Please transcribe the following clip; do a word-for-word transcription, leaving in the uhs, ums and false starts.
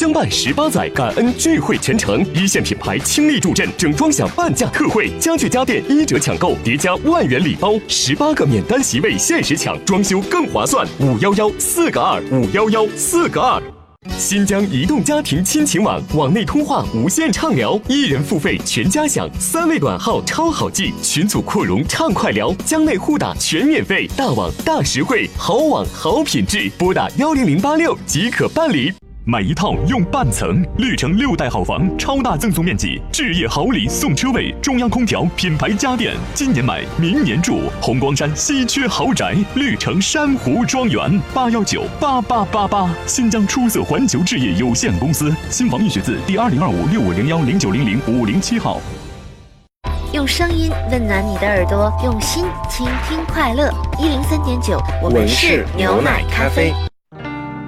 相伴十八载，感恩聚会全程。一线品牌倾力助阵，整装享半价特惠，家具家电一折抢购，叠加万元礼包，十八个免单席位限时抢，装修更划算。五幺幺四个二，五幺幺四个二。新疆移动家庭亲情网，网内通话无限畅聊，一人付费全家享，三位短号超好记，群组扩容畅快聊，疆内互打全免费，大网大实惠，好网好品质，拨打幺零零八六即可办理。买一套用半层，绿城六代好房，超大赠送面积，置业好礼送车位，中央空调，品牌家电，今年买，明年住。红光山稀缺豪宅，绿城珊瑚庄园，八幺九八八八八。新疆出色环球置业有限公司，新房预选字第二零二五六五零幺零九零零五零七号。 用声音温暖你的耳朵，用心倾听快乐。一零三点九，我们是牛奶咖啡。